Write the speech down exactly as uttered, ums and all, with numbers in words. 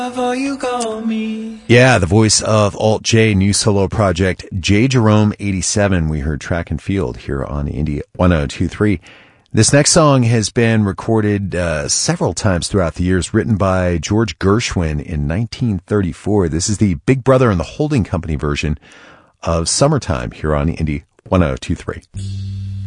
You call me. Yeah, the voice of Alt J, new solo project, J Jerome eighty-seven. We heard Track and Field here on Indie one oh two three. This next song has been recorded uh, several times throughout the years, written by George Gershwin in nineteen thirty-four. This is the Big Brother and the Holding Company version of Summertime here on Indie one oh two three.